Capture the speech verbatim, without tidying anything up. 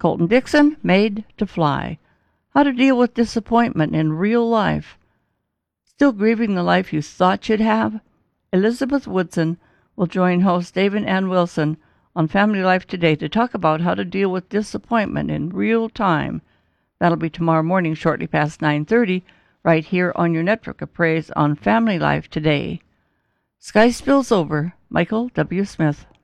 Colton Dixon, Made to Fly. How to deal with disappointment in real life. Still grieving the life you thought you'd have? Elizabeth Woodson will join host David Ann Wilson on Family Life Today to talk about how to deal with disappointment in real time. That'll be tomorrow morning, shortly past nine thirty, right here on your network of praise on Family Life Today. Sky spills over. Michael W. Smith.